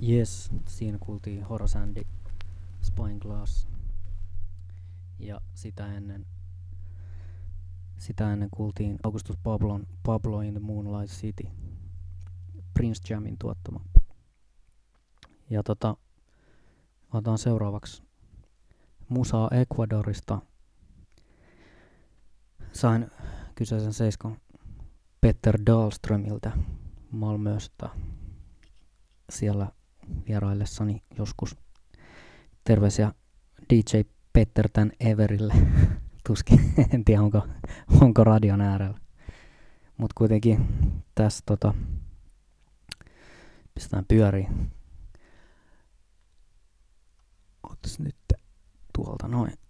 Yes, siinä kuultiin Horace Andy, Spyglass. Ja sitä ennen kuultiin Augustus Pablon Pablo in the Moonlight City, Prince Jamin tuottama. Ja otan seuraavaksi musaa Ecuadorista. Sain kyseisen seiskon Petter Dahlströmiltä Malmöstä siellä vieraillessani joskus. Terveisiä DJ Petter tän Everille. Tuskin, en tiedä onko radion äärellä. Mut kuitenkin tässä pistetään pyöriin. Otas nyt tuolta noin.